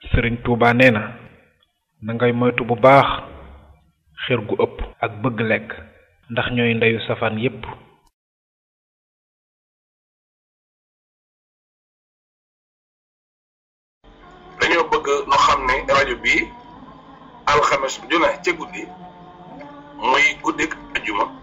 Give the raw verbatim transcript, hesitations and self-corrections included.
sëriñ Touba nee na na ngay moytu bu baax xër gu ëpp ak bëgg lekk ndax ñooy ndeyu safaan yépp. dañoo bëgg nu xam ne rajo bii alxames ju ne ca guddi muy guddik ajuma